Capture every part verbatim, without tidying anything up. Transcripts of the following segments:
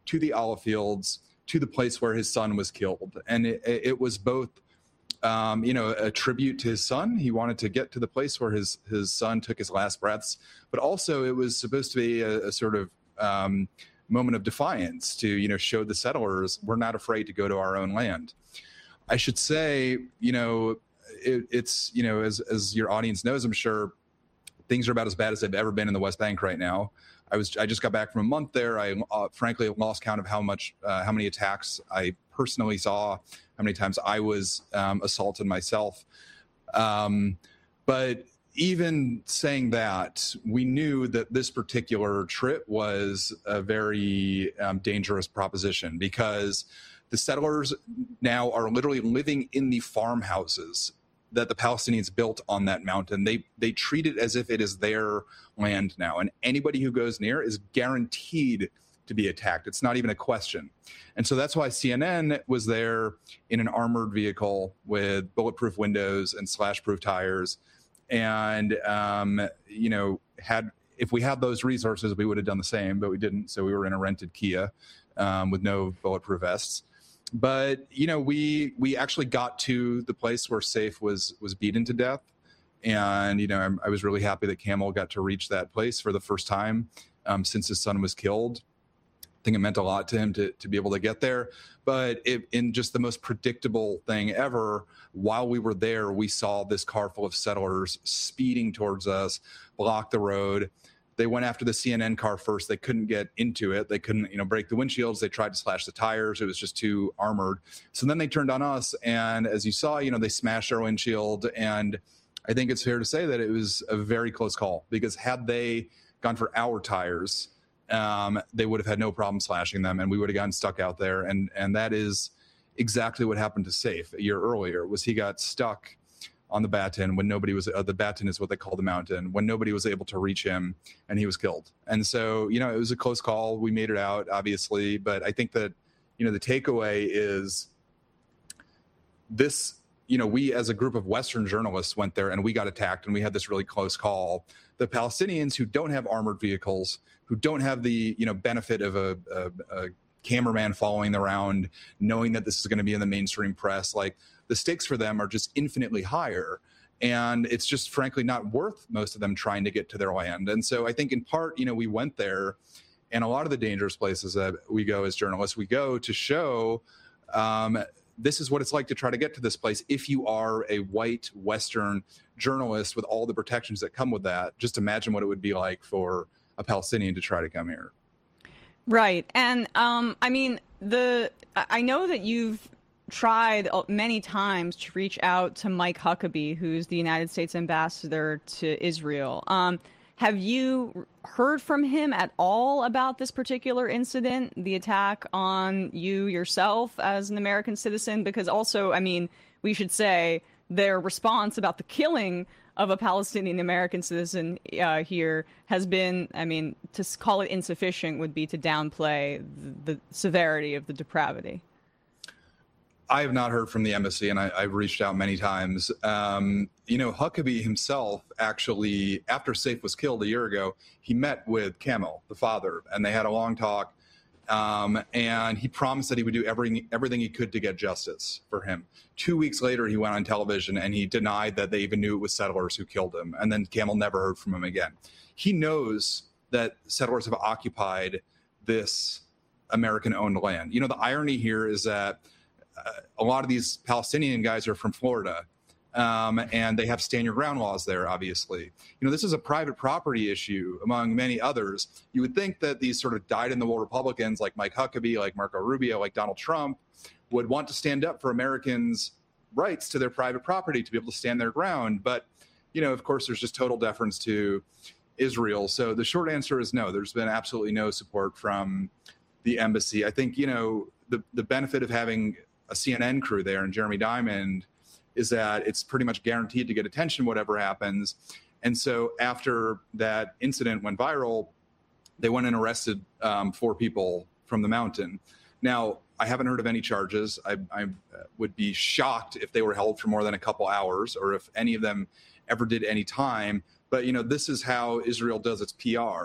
to the olive fields, to the place where his son was killed. And it, it was both, um, you know, a tribute to his son. He wanted to get to the place where his, his son took his last breaths, but also it was supposed to be a, a sort of um, moment of defiance to, you know, show the settlers we're not afraid to go to our own land. I should say, you know, it, it's, you know, as, as your audience knows, I'm sure, things are about as bad as they've ever been in the West Bank right now. I was I just got back from a month there. I uh, frankly lost count of how much, uh, how many attacks I personally saw, how many times I was um, assaulted myself. Um, but even saying that, we knew that this particular trip was a very um, dangerous proposition, because the settlers now are literally living in the farmhouses that the Palestinians built on that mountain. They they treat it as if it is their land now, and anybody who goes near is guaranteed to be attacked. It's not even a question. And so that's why C N N was there in an armored vehicle with bulletproof windows and slash-proof tires, and um, you know, had if we had those resources, we would have done the same, but we didn't. So we were in a rented Kia um, with no bulletproof vests. But, you know, we we actually got to the place where Saif was was beaten to death. And, you know, I'm, I was really happy that Camel got to reach that place for the first time um, since his son was killed. I think it meant a lot to him to, to be able to get there. But it, in just the most predictable thing ever, while we were there, we saw this car full of settlers speeding towards us, block the road. They went after the C N N car first. They couldn't get into it. They couldn't, you know, break the windshields. They tried to slash the tires. It was just too armored. So then they turned on us. And as you saw, you know, they smashed our windshield. And I think it's fair to say that it was a very close call, because had they gone for our tires, um, they would have had no problem slashing them, and we would have gotten stuck out there. And and that is exactly what happened to Saif a year earlier, was he got stuck on the Batin when nobody was, uh, the Batin is what they call the mountain, when nobody was able to reach him, and he was killed. And so, you know, it was a close call. We made it out, obviously, but I think that, you know, the takeaway is this, you know, we as a group of Western journalists went there and we got attacked, and we had this really close call. The Palestinians, who don't have armored vehicles, who don't have the, you know, benefit of a, a, a cameraman following them around, knowing that this is going to be in the mainstream press, like, the stakes for them are just infinitely higher. And it's just frankly not worth most of them trying to get to their land. And so I think in part, you know, we went there, and a lot of the dangerous places that we go as journalists, we go to show um, this is what it's like to try to get to this place if you are a white Western journalist with all the protections that come with that. Just imagine what it would be like for a Palestinian to try to come here. Right. And um, I mean, the I know that you've tried many times to reach out to Mike Huckabee, who's the United States ambassador to Israel. Um, have you heard from him at all about this particular incident, the attack on you yourself as an American citizen? Because also, I mean, we should say their response about the killing of a Palestinian American citizen uh, here has been, I mean, to call it insufficient would be to downplay the, the severity of the depravity. I have not heard from the embassy, and I, I've reached out many times. Um, you know, Huckabee himself actually, after Saif was killed a year ago, he met with Kamel, the father, and they had a long talk. Um, and he promised that he would do everything, everything he could to get justice for him. Two weeks later, he went on television and he denied that they even knew it was settlers who killed him. And then Kamel never heard from him again. He knows that settlers have occupied this American-owned land. You know, the irony here is that Uh, a lot of these Palestinian guys are from Florida, um, and they have stand your ground laws there, obviously. You know, this is a private property issue among many others. You would think that these sort of dyed-in-the-wool Republicans like Mike Huckabee, like Marco Rubio, like Donald Trump would want to stand up for Americans' rights to their private property, to be able to stand their ground. But, you know, of course, there's just total deference to Israel. So the short answer is no, there's been absolutely no support from the embassy. I think, you know, the, the benefit of having a C N N crew there and Jeremy Diamond is that it's pretty much guaranteed to get attention whatever happens. And so after that incident went viral, they went and arrested um, four people from the mountain. Now, I haven't heard of any charges. I, I would be shocked if they were held for more than a couple hours, or if any of them ever did any time. But, you know, this is how Israel does its P R.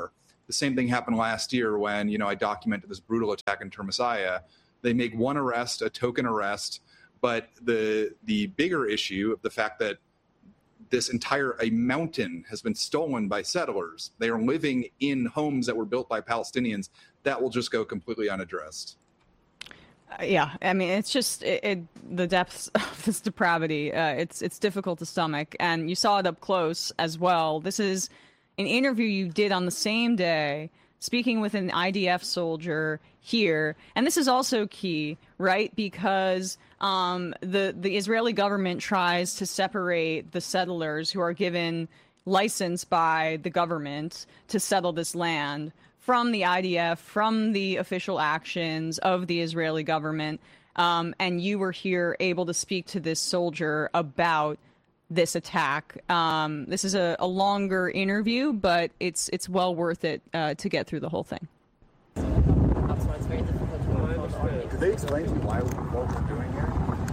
The same thing happened last year when, you know, I documented this brutal attack in Termesaya. They make one arrest, a token arrest, but the the bigger issue of the fact that this entire a mountain has been stolen by settlers. They are living in homes that were built by Palestinians. That will just go completely unaddressed. Uh, yeah, I mean, it's just it, it, the depths of this depravity. Uh, it's it's difficult to stomach, and you saw it up close as well. This is an interview you did on the same day, speaking with an I D F soldier here, and this is also key, right? Because um, the the Israeli government tries to separate the settlers who are given license by the government to settle this land from the I D F, from the official actions of the Israeli government. Um, and you were here able to speak to this soldier about this attack. Um, this is a, a longer interview, but it's it's well worth it uh, to get through the whole thing. That's why it's very difficult to well, Did they explain to you why what we're doing here?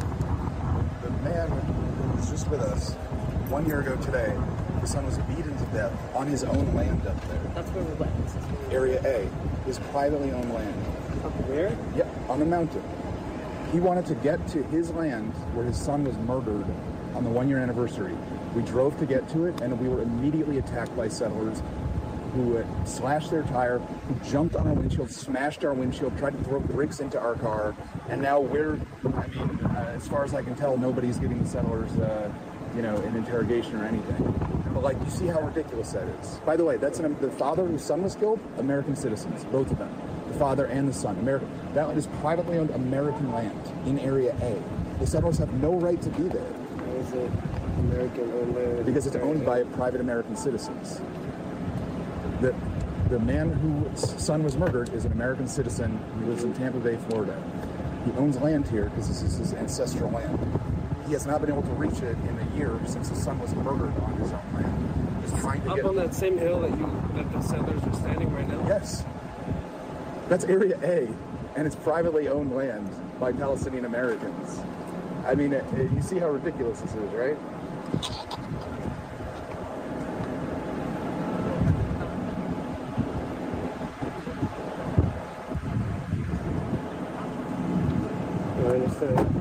The man who was just with us one year ago today, his son was beaten to death on his own land up there. That's where we went. Area A, his privately owned land. Up where? Yep, on a mountain. He wanted to get to his land where his son was murdered on the one-year anniversary. We drove to get to it, and we were immediately attacked by settlers who uh, slashed their tire, who jumped on our windshield, smashed our windshield, tried to throw bricks into our car, and now we're, I mean, uh, as far as I can tell, nobody's giving the settlers, uh, you know, an interrogation or anything. But, like, you see how ridiculous that is. By the way, that's an, the father whose son was killed, American citizens, both of them. The father and the son. American. That land is privately owned American land in Area A. The settlers have no right to be there. Why is it American owned land? Because it's owned by private American citizens. The, the man whose son was murdered is an American citizen who lives in Tampa Bay, Florida. He owns land here because this is his ancestral land. He has not been able to reach it in a year since his son was murdered on his own land. He's trying to Up get on that same hill that you that the settlers are standing right now? Yes. That's Area A, and it's privately owned land by Palestinian Americans. I mean, it, it, you see how ridiculous this is, right? I understand.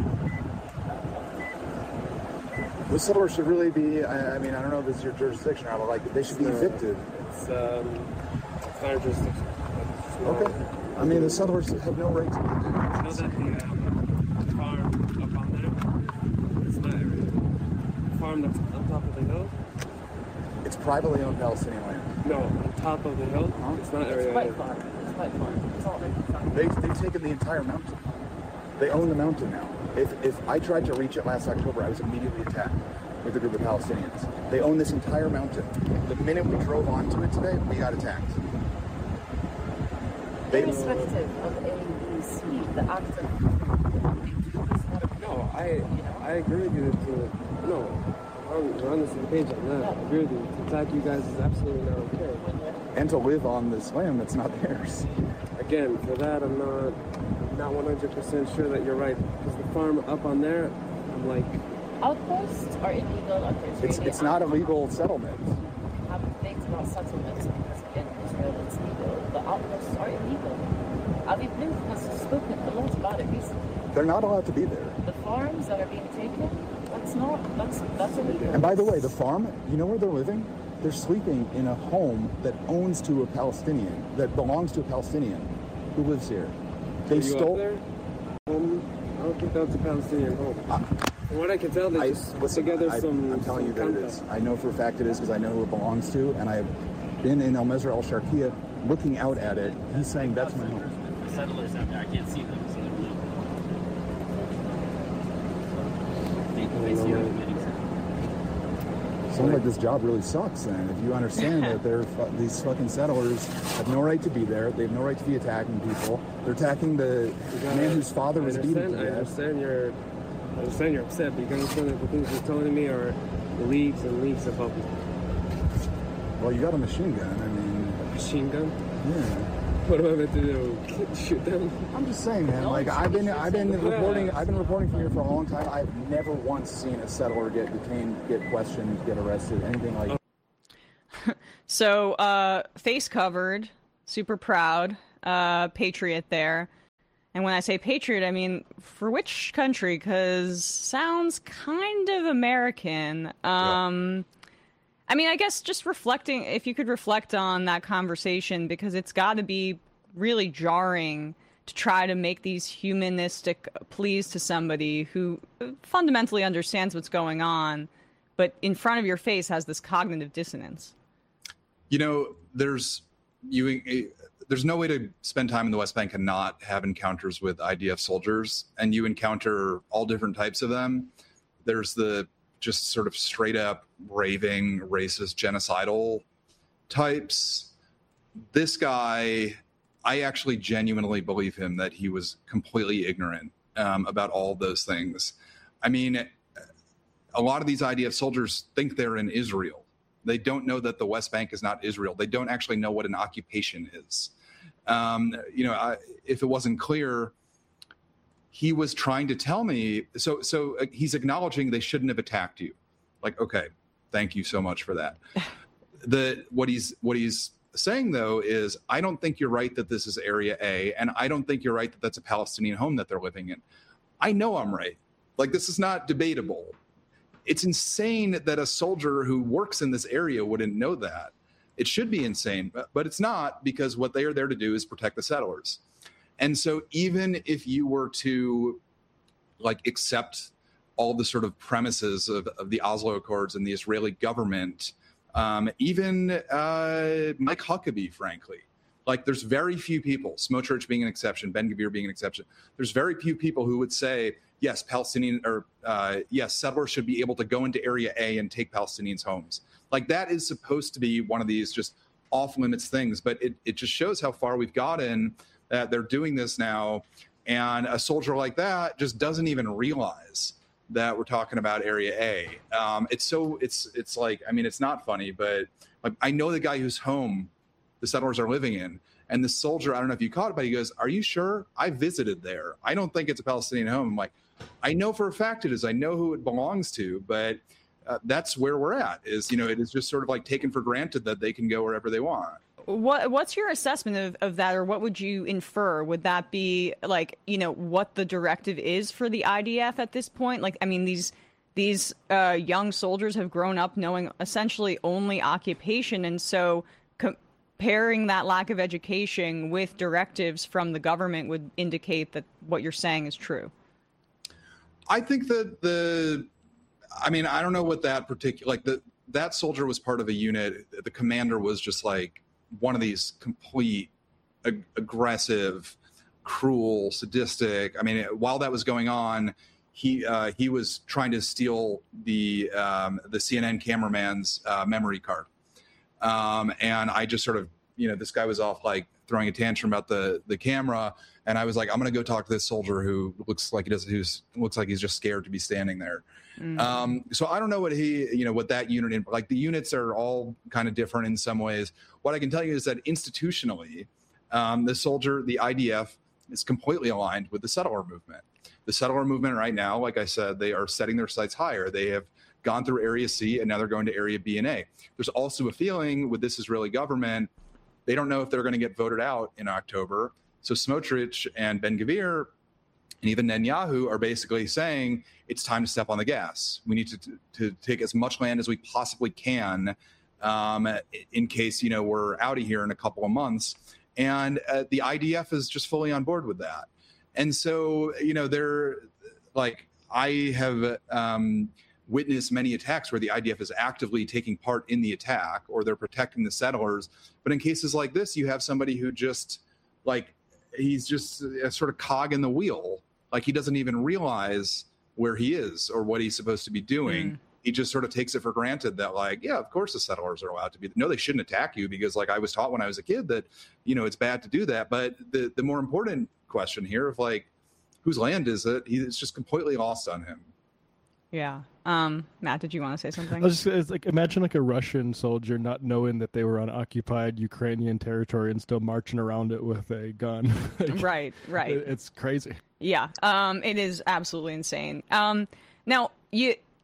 The settlers should really be, I, I mean, I don't know if this is your jurisdiction, but like, they should be No. evicted. It's, um, it's not our jurisdiction. Okay. I mean, the settlers have no right to be You there. know that the um, farm up on there, it's not area. The farm that's on top of the hill? It's privately owned Palestinian land. No, on top of the hill, Huh? it's not It's area. quite far. It's quite far. It's all right. They, they've taken the entire mountain. They own the mountain now. If, if I tried to reach it last October, I was immediately attacked with a group of Palestinians. They own this entire mountain. The minute we drove onto it today, we got attacked. They, Irrespective of A, B, C, the act of No, I I agree with you to, no, we're on, we're on the same page on that. I agree with you. To attack you guys is absolutely not okay. and to live on this land that's not theirs. Again, for that, I'm not not one hundred percent sure that you're right. Because the farm up on there, I'm like, outposts are illegal under Israeli It's it's not a legal settlement. have things about settlements because in Israel it's legal. The outposts are illegal. Avi Blinken has spoken a lot about it recently. They're not allowed to be there. The farms that are being taken, that's not, that's, that's illegal. And by the way, the farm, you know where they're living? They're sleeping in a home that owns to a Palestinian, that belongs to a Palestinian who lives here. They are you stole. up there? Um, I don't think that's a Palestinian home. From what I can tell, they I, just put listen, together I, some. I'm telling you that some it is. I know for a fact it is because I know who it belongs to, and I've been in El Mesra El Sharqiya looking out at it. He's saying that's my home. The settlers out there, I can't see them, so they're blue. They, they see how the meetings are. Sounds like this job really sucks. Then, if you understand that they're fu- these fucking settlers have no right to be there, they have no right to be attacking people. They're attacking the You gotta- man whose father I was beaten understand, to I death. understand you're. I understand you're upset, but you gotta understand that the things you're telling me are leagues and leagues above me. Well, you got a machine gun. I mean, Machine gun? yeah. What am I meant to do? Shoot them? I'm just saying, man. Like I've been, I've been reporting, I've been reporting from here for a long time. I've never once seen a settler get detained, get questioned, get arrested, anything like. So, uh, face covered super proud, uh, patriot there. And when I say patriot, I mean, for which country? Because sounds kind of American. Um, yeah. I mean, I guess just reflecting, if you could reflect on that conversation, because it's got to be really jarring to try to make these humanistic pleas to somebody who fundamentally understands what's going on, but in front of your face has this cognitive dissonance. You know, there's you. There's no way to spend time in the West Bank and not have encounters with I D F soldiers, and you encounter all different types of them. There's the just sort of straight up raving, racist, genocidal types. This guy, I actually genuinely believe him that he was completely ignorant um, about all of those things. I mean, a lot of these I D F soldiers think they're in Israel. They don't know that the West Bank is not Israel. They don't actually know what an occupation is. Um, you know, I, if it wasn't clear, he was trying to tell me. So, so uh, he's acknowledging they shouldn't have attacked you. Like, okay, thank you so much for that. the what he's what he's saying though is, I don't think you're right that this is Area A, and I don't think you're right that that's a Palestinian home that they're living in. I know I'm right. Like, this is not debatable. It's insane that a soldier who works in this area wouldn't know that. It should be insane, but, but it's not, because what they are there to do is protect the settlers. And so even if you were to like accept all the sort of premises of, of the Oslo Accords and the Israeli government, um, even uh, Mike Huckabee, frankly, like there's very few people, Smotrich being an exception, Ben-Gvir being an exception, there's very few people who would say, yes, Palestinian or uh, yes, settlers should be able to go into Area A and take Palestinians' homes. Like, that is supposed to be one of these just off limits things, but it, it just shows how far we've gotten that they're doing this now. And a soldier like that just doesn't even realize that we're talking about Area A. Um, it's so it's it's like, I mean, it's not funny, but like, I know the guy whose home the settlers are living in. And the soldier, I don't know if you caught it, but he goes, "Are you sure? I visited there. I don't think it's a Palestinian home." I'm like, I know for a fact it is. I know who it belongs to, but uh, that's where we're at. Is, you know, it is just sort of like taken for granted that they can go wherever they want. What What's your assessment of, of that, or what would you infer? Would that be like, you know, what the directive is for the I D F at this point? Like, I mean, these these uh, young soldiers have grown up knowing essentially only occupation, and so comparing that lack of education with directives from the government would indicate that what you're saying is true. I think that the, I mean, I don't know what that particular, like the, that soldier was part of a unit. The commander was just like one of these complete ag- aggressive, cruel, sadistic. I mean, while that was going on, he uh, he was trying to steal the um, the C N N cameraman's uh, memory card. Um, and I just sort of, you know, this guy was off like throwing a tantrum about the, the camera. And I was like, I'm going to go talk to this soldier who looks like he does, who's looks like he's just scared to be standing there. Mm-hmm. Um, so I don't know what he, you know, what that unit, like the units are all kind of different in some ways. What I can tell you is that institutionally, um, the soldier, the I D F is completely aligned with the settler movement. The settler movement right now, like I said, they are setting their sights higher. They have gone through Area C, and now they're going to Area B and A. There's also a feeling with this Israeli government, they don't know if they're going to get voted out in October. So Smotrich and Ben-Gvir and even Netanyahu are basically saying it's time to step on the gas. We need to, to, to take as much land as we possibly can um, in case, you know, we're out of here in a couple of months. And uh, the I D F is just fully on board with that. And so, you know, they're like, I have um, witnessed many attacks where the I D F is actively taking part in the attack, or they're protecting the settlers. But in cases like this, you have somebody who just like, he's just a sort of cog in the wheel. Like, he doesn't even realize where he is or what he's supposed to be doing. Mm. He just sort of takes it for granted that, like, yeah, of course the settlers are allowed to be. No, they shouldn't attack you, because like I was taught when I was a kid that, you know, it's bad to do that. But the, the more important question here of like, whose land is it? He, it's just completely lost on him. Yeah. Um, Matt, did you want to say something? I was just, it's like, imagine like a Russian soldier not knowing that they were on occupied Ukrainian territory and still marching around it with a gun. Like, right, right. It's crazy. Yeah. Um, it is absolutely insane. Um, now, you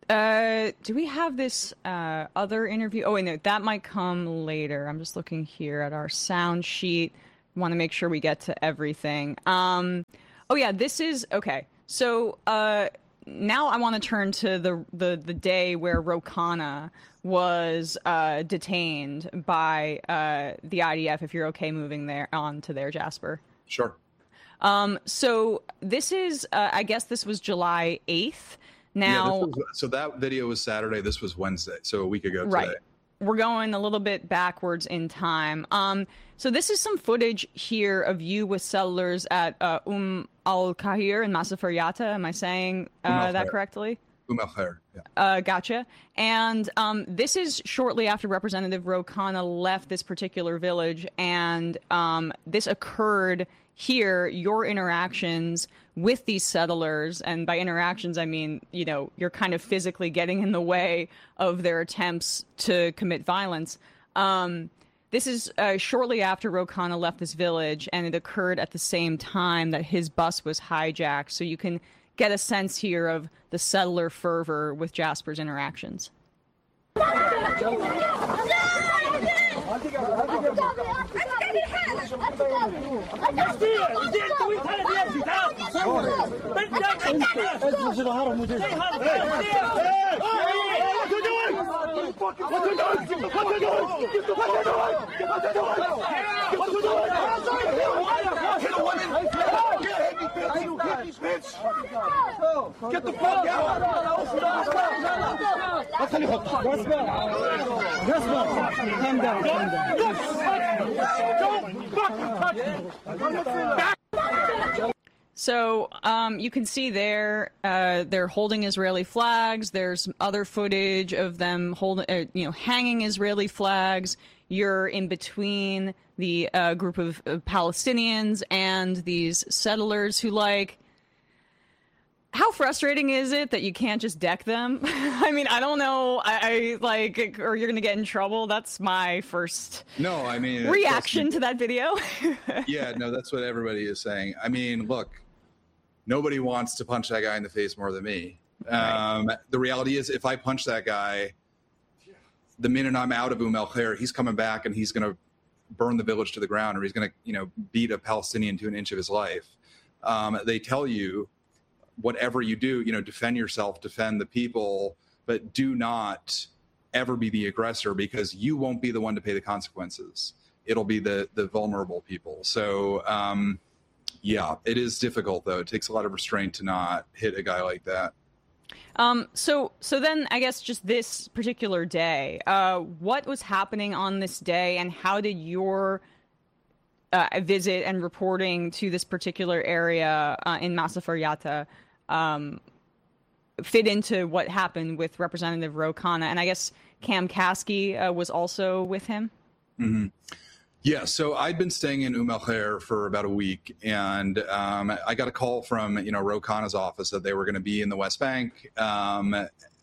Uh, do we have this uh, other interview? Oh, wait, no, that might come later. I'm just looking here at our sound sheet. Want to make sure we get to everything. Um, oh, yeah, this is okay. So uh, now I want to turn to the, the, the day where Ro Khanna was uh, detained by uh, the I D F, if you're okay moving there on to there, Jasper. Sure. Um, so this is, uh, I guess this was July eighth. Now, yeah, this was, so that video was Saturday. This was Wednesday, so a week ago today. Right. We're going a little bit backwards in time. Um, so this is some footage here of you with settlers at uh, Umm al-Qahir in Masafer Yatta. Am I saying uh, that correctly? Umm al-Khair, yeah. Uh, gotcha. And um, this is shortly after Representative Ro Khanna left this particular village, and um, this occurred here, your interactions with these settlers, and by interactions, I mean, you know, you're kind of physically getting in the way of their attempts to commit violence. Um, this is uh, shortly after Ro Khanna left this village, and it occurred at the same time that his bus was hijacked. So you can get a sense here of the settler fervor with Jasper's interactions. Get the fuck out! Calm down, calm down. Don't fucking touch me! So um, you can see there, uh, they're holding Israeli flags. There's other footage of them holding, uh, you know, hanging Israeli flags. You're in between the uh, group of, of Palestinians and these settlers who, like, how frustrating is it that you can't just deck them? I mean, I don't know. I, I like, or you're going to get in trouble. That's my first no, I mean, reaction to that video. Yeah, no, that's what everybody is saying. I mean, look, nobody wants to punch that guy in the face more than me. Um, right. The reality is, if I punch that guy, the minute I'm out of Umm al-Khair, he's coming back and he's going to burn the village to the ground, or he's going to, you know, beat a Palestinian to an inch of his life. Um, they tell you, whatever you do, you know, defend yourself, defend the people, but do not ever be the aggressor, because you won't be the one to pay the consequences. It'll be the the vulnerable people. So, um, yeah, it is difficult, though. It takes a lot of restraint to not hit a guy like that. Um, so, so then I guess just this particular day, uh, what was happening on this day, and how did your uh, visit and reporting to this particular area uh, in Masafer Yatta um, fit into what happened with Representative Ro Khanna? And I guess Cam Caskey uh, was also with him. Mm-hmm. Yeah, so I'd been staying in Umm al-Khair for about a week, and um, I got a call from, you know, Ro Khanna's office that they were going to be in the West Bank, um,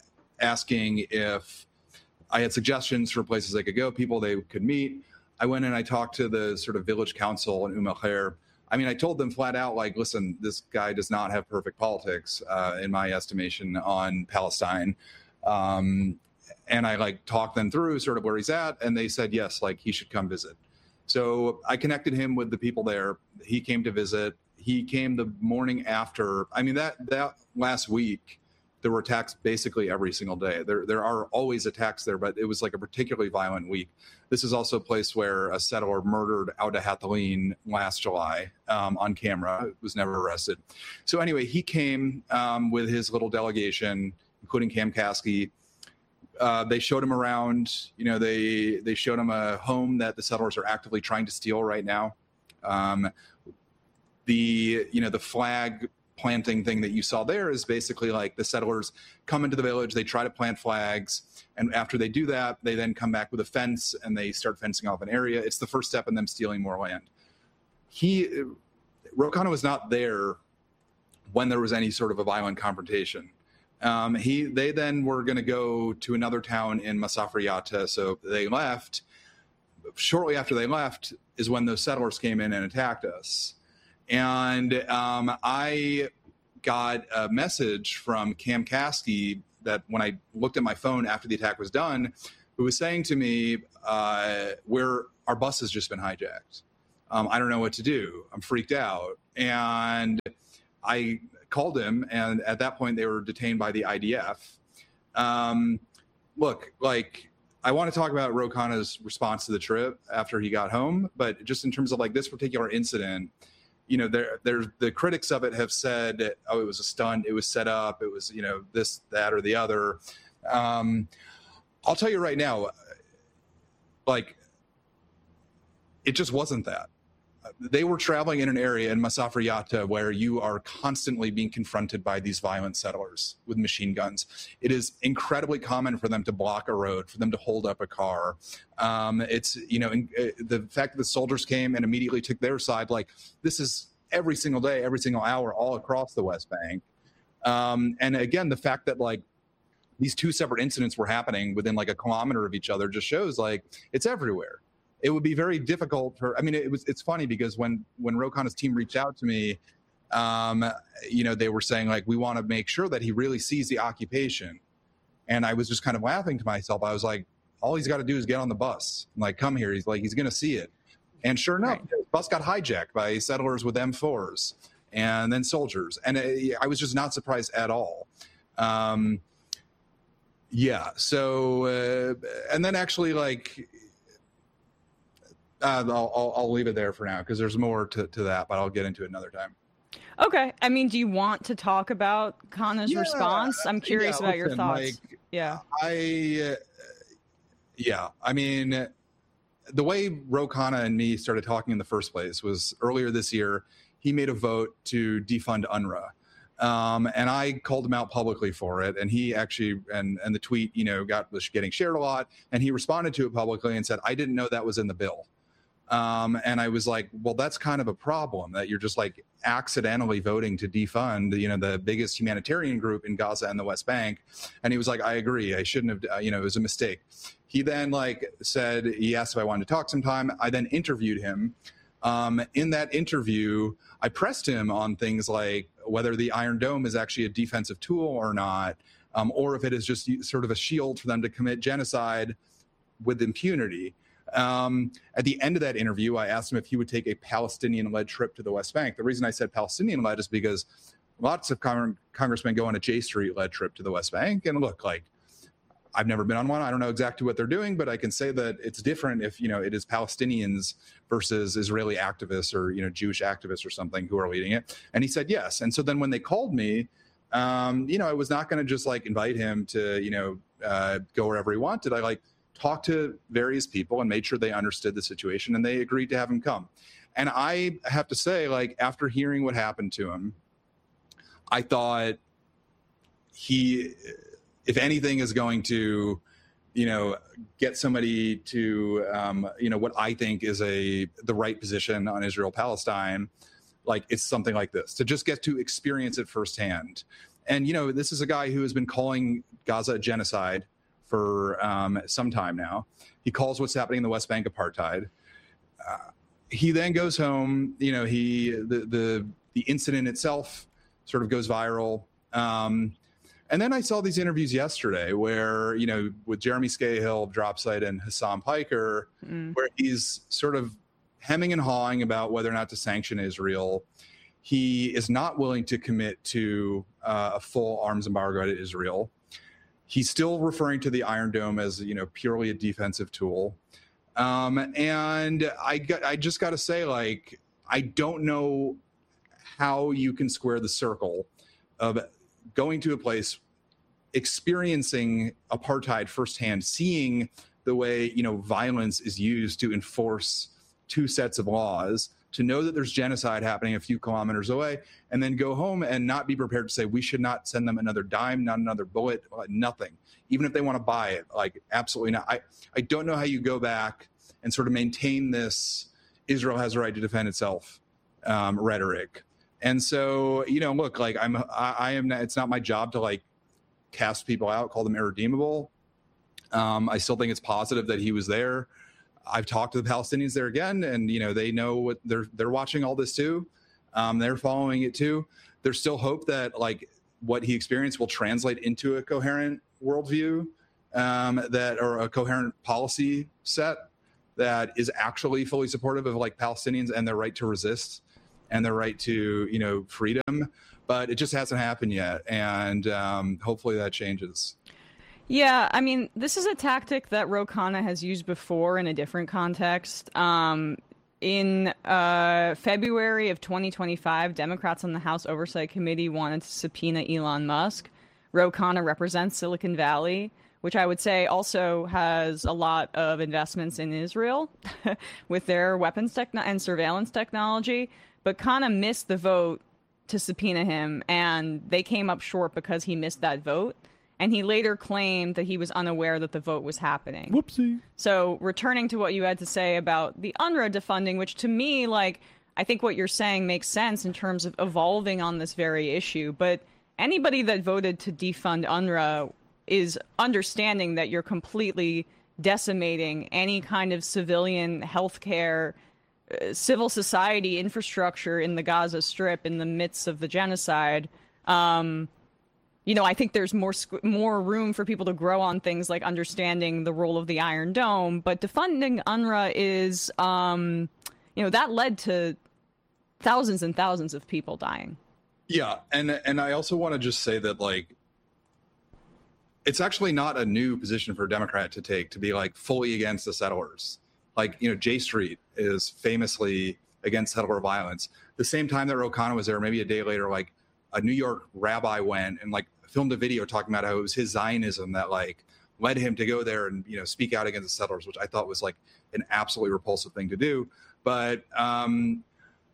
asking if I had suggestions for places they could go, people they could meet. I went and I talked to the sort of village council in Umm al-Khair. I mean, I told them flat out, like, listen, this guy does not have perfect politics, uh, in my estimation, on Palestine. Um, and I, like, talked them through sort of where he's at, and they said, yes, like, he should come visit. So I connected him with the people there. He came to visit. He came the morning after. I mean, that that last week, there were attacks basically every single day. There there are always attacks there, but it was like a particularly violent week. This is also a place where a settler murdered Auda Hathaleen last July um, on camera. It was never arrested. So anyway, he came um, with his little delegation, including Cam Caskey. Uh, they showed him around. You know, they they showed him a home that the settlers are actively trying to steal right now. Um, the you know the flag planting thing that you saw there is basically like the settlers come into the village, they try to plant flags, and after they do that, they then come back with a fence and they start fencing off an area. It's the first step in them stealing more land. He, Ro Khanna was not there when there was any sort of a violent confrontation. Um, he, they then were going to go to another town in Masafer Yatta, so they left. Shortly after they left is when those settlers came in and attacked us. And um, I got a message from Cam Caskey that when I looked at my phone after the attack was done, who was saying to me, uh, "Where our bus has just been hijacked. Um, I don't know what to do. I'm freaked out." And I called him, and at that point, they were detained by the I D F. Um, look, like, I want to talk about Ro Khanna's response to the trip after he got home, but just in terms of like this particular incident, you know, there, there's the critics of it have said, oh, it was a stunt, it was set up, it was, you know, this, that, or the other. Um, I'll tell you right now, like, it just wasn't that. They were traveling in an area in Masafer Yatta where you are constantly being confronted by these violent settlers with machine guns. It is incredibly common for them to block a road, for them to hold up a car. Um, it's, you know, in, uh, the fact that the soldiers came and immediately took their side, like, this is every single day, every single hour, all across the West Bank. Um, and again, the fact that, like, these two separate incidents were happening within like a kilometer of each other just shows like it's everywhere. It would be very difficult for, I mean, it was, it's funny because when, when Ro Khanna's team reached out to me, um, you know, they were saying like, we want to make sure that he really sees the occupation. And I was just kind of laughing to myself. I was like, all he's got to do is get on the bus. I'm like, come here. He's like, he's going to see it. And sure enough, right. The bus got hijacked by settlers with M fours and then soldiers. And it, I was just not surprised at all. Um, yeah. So, uh, and then actually like, Uh, I'll, I'll, I'll leave it there for now because there's more to, to that, but I'll get into it another time. Okay. I mean, do you want to talk about Khanna's yeah, response? I'm curious yeah, about listen, your thoughts. Like, yeah. I, uh, yeah. I mean, the way Ro Khanna and me started talking in the first place was earlier this year, he made a vote to defund UNRWA. Um, and I called him out publicly for it. And he actually, and, and the tweet, you know, got was getting shared a lot. And he responded to it publicly and said, I didn't know that was in the bill. Um, and I was like, well, that's kind of a problem that you're just like accidentally voting to defund, you know, the biggest humanitarian group in Gaza and the West Bank. And he was like, I agree. I shouldn't have, uh, you know, it was a mistake. He then like said, he asked if I wanted to talk sometime. I then interviewed him. Um, in that interview, I pressed him on things like whether the Iron Dome is actually a defensive tool or not, um, or if it is just sort of a shield for them to commit genocide with impunity. Um, at the end of that interview, I asked him if he would take a Palestinian-led trip to the West Bank. The reason I said Palestinian-led is because lots of con- congressmen go on a J Street-led trip to the West Bank. And look, like, I've never been on one. I don't know exactly what they're doing, but I can say that it's different if, you know, it is Palestinians versus Israeli activists or, you know, Jewish activists or something who are leading it. And he said yes. And so then when they called me, um, you know, I was not going to just like invite him to, you know, uh, go wherever he wanted. I like talked to various people and made sure they understood the situation, and they agreed to have him come. And I have to say, like, after hearing what happened to him, I thought he, if anything is going to, you know, get somebody to, um, you know, what I think is a the right position on Israel-Palestine, like it's something like this, to just get to experience it firsthand. And, you know, this is a guy who has been calling Gaza a genocide for um, some time now. He calls what's happening in the West Bank apartheid. Uh, he then goes home, you know, he, the, the, the incident itself sort of goes viral. Um, and then I saw these interviews yesterday where, you know, with Jeremy Scahill, Dropsite, and Hassan Piker, mm. where he's sort of hemming and hawing about whether or not to sanction Israel. He is not willing to commit to uh, a full arms embargo to Israel. He's still referring to the Iron Dome as, you know, purely a defensive tool. Um, and I got, I just got to say, like, I don't know how you can square the circle of going to a place, experiencing apartheid firsthand, seeing the way, you know, violence is used to enforce two sets of laws, to know that there's genocide happening a few kilometers away, and then go home and not be prepared to say, we should not send them another dime, not another bullet, nothing. Even if they want to buy it, like, absolutely not. I, I don't know how you go back and sort of maintain this Israel has a right to defend itself um, rhetoric. And so, you know, look, like I'm, I, I am, not, it's not my job to like cast people out, call them irredeemable. Um, I still think it's positive that he was there. I've talked to the Palestinians there again, and, you know, they know what they're, they're watching all this too. Um, they're following it too. There's still hope that, like, what he experienced will translate into a coherent worldview um, that, or a coherent policy set that is actually fully supportive of like Palestinians and their right to resist and their right to, you know, freedom. But it just hasn't happened yet. And um, hopefully that changes. Yeah, I mean, this is a tactic that Ro Khanna has used before in a different context. Um, in uh, February of twenty twenty-five, Democrats on the House Oversight Committee wanted to subpoena Elon Musk. Ro Khanna represents Silicon Valley, which I would say also has a lot of investments in Israel with their weapons techno- and surveillance technology. But Khanna missed the vote to subpoena him, and they came up short because he missed that vote. And he later claimed that he was unaware that the vote was happening. Whoopsie. So returning to what you had to say about the UNRWA defunding, which to me, like, I think what you're saying makes sense in terms of evolving on this very issue. But anybody that voted to defund UNRWA is understanding that you're completely decimating any kind of civilian healthcare, uh, civil society infrastructure in the Gaza Strip in the midst of the genocide. Um, you know, I think there's more more room for people to grow on things like understanding the role of the Iron Dome. But defunding UNRWA is, um, you know, that led to thousands and thousands of people dying. Yeah, and and I also want to just say that, like, it's actually not a new position for a Democrat to take, to be like fully against the settlers. Like, you know, J Street is famously against settler violence. The same time that Ro Khanna was there, maybe a day later, like a New York rabbi went and like filmed a video talking about how it was his Zionism that like led him to go there and, you know, speak out against the settlers, which I thought was like an absolutely repulsive thing to do. But um,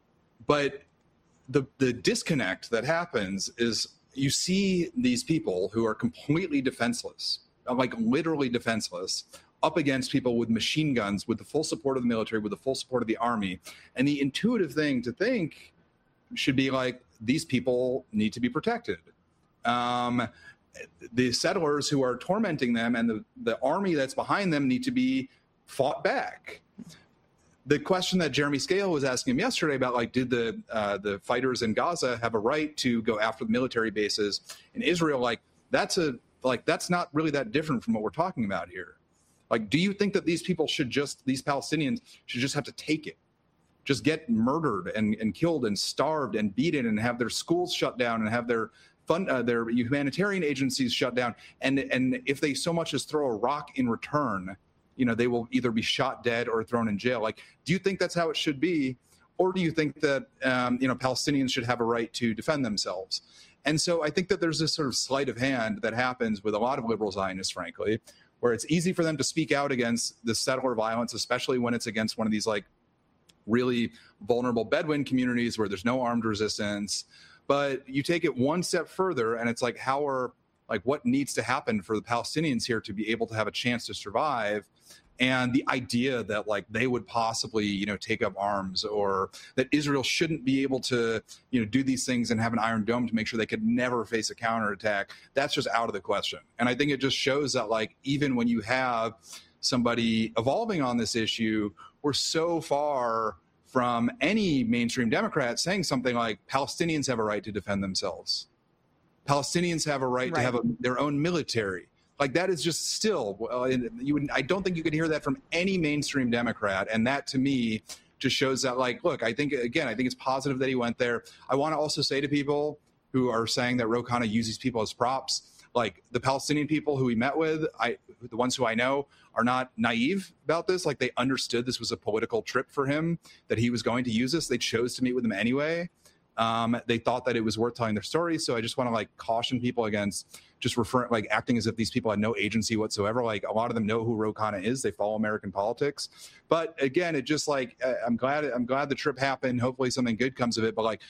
but the the disconnect that happens is you see these people who are completely defenseless, like literally defenseless, up against people with machine guns, with the full support of the military, with the full support of the army. And the intuitive thing to think should be like, these people need to be protected. Um, the settlers who are tormenting them and the, the army that's behind them need to be fought back. The question that Jeremy Scale was asking him yesterday about, like, did the uh, the fighters in Gaza have a right to go after the military bases in Israel? Like, that's a like that's not really that different from what we're talking about here. Like, do you think that these people should just, these Palestinians should just have to take it, just get murdered and, and killed and starved and beaten and have their schools shut down and have their fund uh, their humanitarian agencies shut down, and and if they so much as throw a rock in return, you know, they will either be shot dead or thrown in jail? Like, do you think that's how it should be? Or do you think that, um, you know, Palestinians should have a right to defend themselves? And so I think that there's this sort of sleight of hand that happens with a lot of liberal Zionists, frankly, where it's easy for them to speak out against the settler violence, especially when it's against one of these, like, really vulnerable Bedouin communities where there's no armed resistance. But you take it one step further, and it's like, how are, like, what needs to happen for the Palestinians here to be able to have a chance to survive? And the idea that, like, they would possibly, you know, take up arms, or that Israel shouldn't be able to, you know, do these things and have an Iron Dome to make sure they could never face a counterattack, that's just out of the question. And I think it just shows that, like, even when you have somebody evolving on this issue, we're so far from any mainstream Democrat saying something like Palestinians have a right to defend themselves. Palestinians have a right, right. to have a, their own military. Like, that is just still, uh, you would, I don't think you could hear that from any mainstream Democrat. And that, to me, just shows that, like, look, I think, again, I think it's positive that he went there. I want to also say to people who are saying that Ro Khanna uses people as props, like, the Palestinian people who he met with, I, the ones who I know, are not naive about this. Like, they understood this was a political trip for him, that he was going to use this. They chose to meet with him anyway. Um, they thought that it was worth telling their story. So I just want to, like, caution people against just referring, like, acting as if these people had no agency whatsoever. Like, a lot of them know who Ro Khanna is. They follow American politics. But again, it just, like, I'm glad, I'm glad the trip happened. Hopefully something good comes of it. But, like,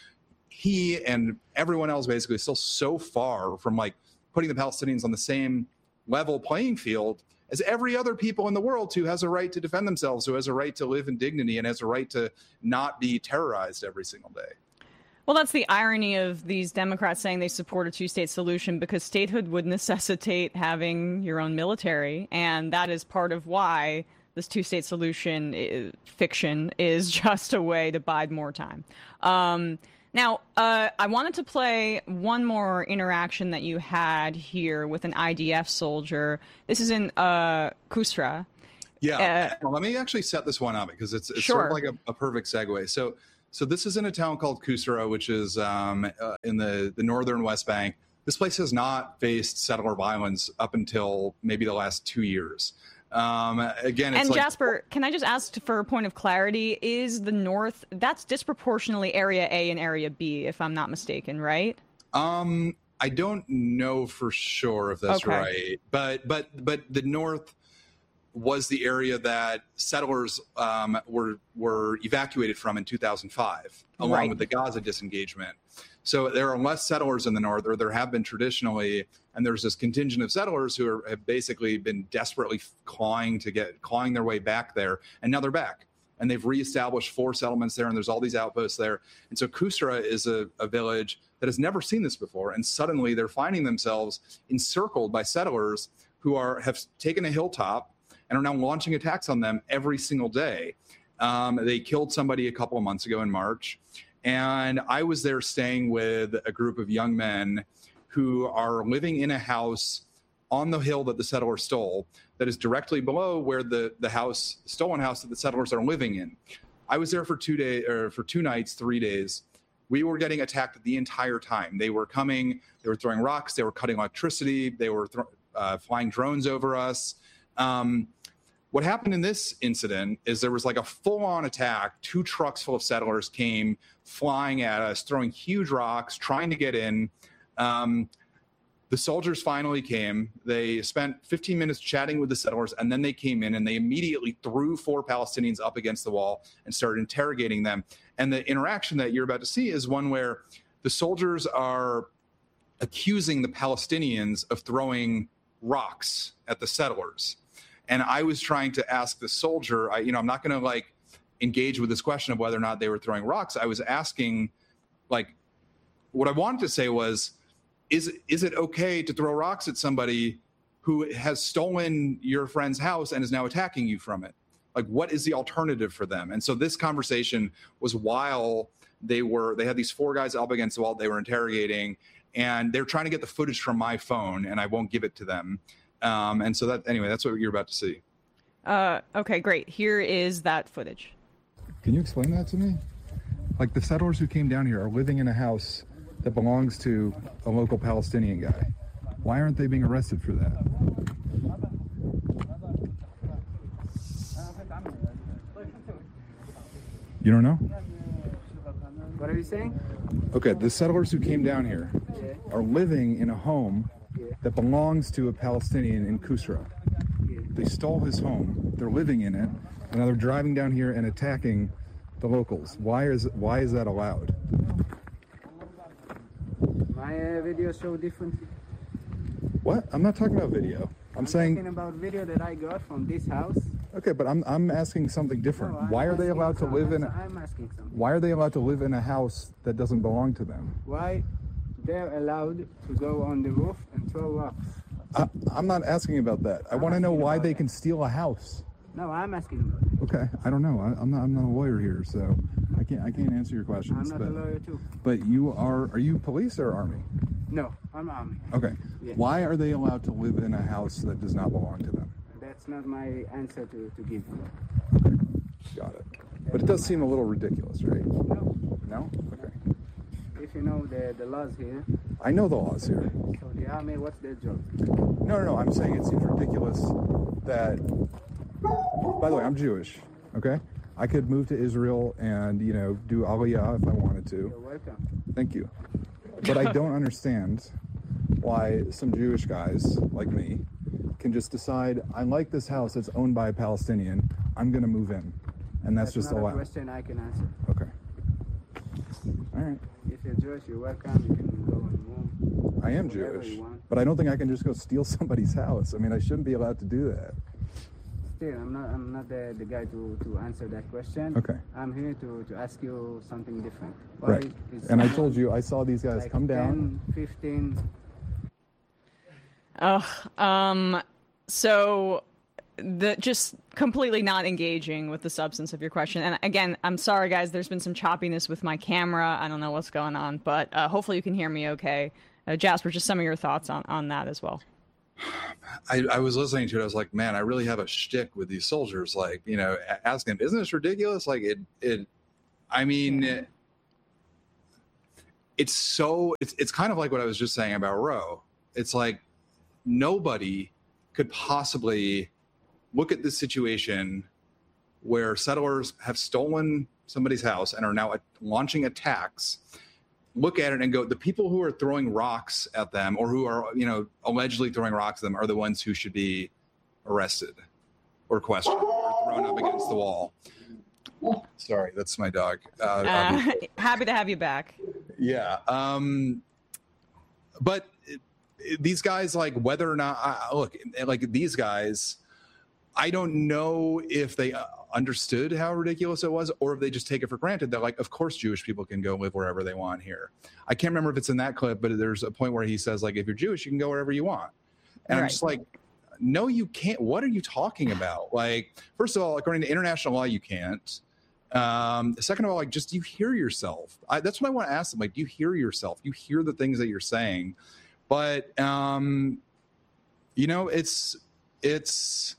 he and everyone else basically is still so far from, like, putting the Palestinians on the same level playing field as every other people in the world who has a right to defend themselves, who has a right to live in dignity and has a right to not be terrorized every single day. Well, that's the irony of these Democrats saying they support a two-state solution, because statehood would necessitate having your own military. And that is part of why this two-state solution is, fiction is just a way to bide more time. Um, Now, uh, I wanted to play one more interaction that you had here with an I D F soldier. This is in uh, Kusra. Yeah, Uh, well, let me actually set this one up because it's, it's Sure. sort of like a, a perfect segue. So, so this is in a town called Kusra, which is um, uh, in the, the northern West Bank. This place has not faced settler violence up until maybe the last two years. Um, again, it's And like, Jasper, can I just ask for a point of clarity? Is the North, that's disproportionately Area A and Area B, if I'm not mistaken, right? Um, I don't know for sure if that's Okay. right, but but but the North was the area that settlers um, were were evacuated from in two thousand five, along Right. with the Gaza disengagement. So there are less settlers in the North, or there have been traditionally, and there's this contingent of settlers who are, have basically been desperately clawing to get clawing their way back there, and now they're back. And they've reestablished four settlements there, and there's all these outposts there. And so Kusra is a, a village that has never seen this before, and suddenly they're finding themselves encircled by settlers who are have taken a hilltop and are now launching attacks on them every single day. Um, they killed somebody a couple of months ago in March, and I was there staying with a group of young men who are living in a house on the hill that the settlers stole that is directly below where the, the house, stolen house that the settlers are living in. I was there for two days, or for two nights, three days. We were getting attacked the entire time. They were coming, they were throwing rocks, they were cutting electricity, they were th- uh, flying drones over us. Um, what happened in this incident is there was like a full-on attack. Two trucks full of settlers came flying at us, throwing huge rocks, trying to get in. Um, the soldiers finally came. They spent fifteen minutes chatting with the settlers, and then they came in and they immediately threw four Palestinians up against the wall and started interrogating them. And the interaction that you're about to see is one where the soldiers are accusing the Palestinians of throwing rocks at the settlers. And I was trying to ask the soldier, I, you know, I'm not going to like engage with this question of whether or not they were throwing rocks. I was asking, like, what I wanted to say was, is, is it okay to throw rocks at somebody who has stolen your friend's house and is now attacking you from it? Like, what is the alternative for them? And so this conversation was while they were, they had these four guys up against the wall they were interrogating, and they're trying to get the footage from my phone, and I won't give it to them. Um, and so that, anyway, that's what you're about to see. Uh, okay, great. Here is that footage. Can you explain that to me? Like, the settlers who came down here are living in a house that belongs to a local Palestinian guy. Why aren't they being arrested for that? You don't know? What are you saying? Okay, the settlers who came down here Yeah. are living in a home Yeah. that belongs to a Palestinian in Kusra. Yeah. They stole his home. They're living in it, and now they're driving down here and attacking the locals. Why is why is that allowed? My uh, video show differently. What? I'm not talking about video. I'm, I'm saying talking about video that I got from this house. okay, but I'm I'm asking something different. No, I'm Why are they asking allowed to some- live in? I'm asking something. Why are they allowed to live in a house that doesn't belong to them? Why they're allowed to go on the roof and throw rocks? I, I'm not asking about that. I I'm want to know asking why about they that. can steal a house. No, I'm asking about it. Okay, I don't know. I, I'm not. I'm not a lawyer here, so I can't. I can't answer your I'm questions. not but, a lawyer too. but you are. Are you police or army? No, I'm army. Okay. Yeah. Why are they allowed to live in a house that does not belong to them? That's not my answer to, to give you. Got it. But it does seem a little ridiculous, right? No, No? Okay. if you know the, the laws here, I know the laws here. so the army, what's their job? No, no, no. I'm saying it seems ridiculous that. By the way, I'm Jewish. Okay. I could move to Israel and you know do Aliyah if I wanted to. You're welcome. Thank you. But I don't understand why some Jewish guys like me can just decide, I like this house that's owned by a Palestinian, I'm going to move in. And that's, just not a allowed. question I can answer. Okay. All right. If you're Jewish, you're welcome. You can go and move. I am whatever Jewish. you want. But I don't think I can just go steal somebody's house. I mean, I shouldn't be allowed to do that. Still, I'm not. I'm not the, the guy to, to answer that question. Okay. I'm here to, to ask you something different. Why Right. is And I someone told you, I saw these guys like come down. ten, fifteen. Ugh. Um. So, the just completely not engaging with the substance of your question. And again, I'm sorry, guys. There's been some choppiness with my camera. I don't know what's going on, but uh, hopefully you can hear me okay. Uh, Jasper, just some of your thoughts on, on that as well. I, I was listening to it. I was like, man, I really have a shtick with these soldiers. Like, you know, asking them, isn't this ridiculous? Like it, it, I mean, it, it's so, it's, it's kind of like what I was just saying about Roe. It's like nobody could possibly look at this situation where settlers have stolen somebody's house and are now launching attacks, look at it and go, the people who are throwing rocks at them or who are, you know, allegedly throwing rocks at them are the ones who should be arrested or questioned or thrown up against the wall. Sorry, that's my dog. Uh, uh, happy to have you back. Yeah. Um, but it, it, these guys, like whether or not, I, look, like these guys, I don't know if they understood how ridiculous it was or if they just take it for granted. They're like, of course, Jewish people can go live wherever they want here. I can't remember if it's in that clip, but there's a point where he says, like, if you're Jewish, you can go wherever you want. And right. I'm just like, no, you can't. What are you talking about? Like, first of all, according to international law, you can't. Um, second of all, like, just do you hear yourself? I, that's what I want to ask them. Like, do you hear yourself? Do you hear the things that you're saying? But, um, you know, it's, it's,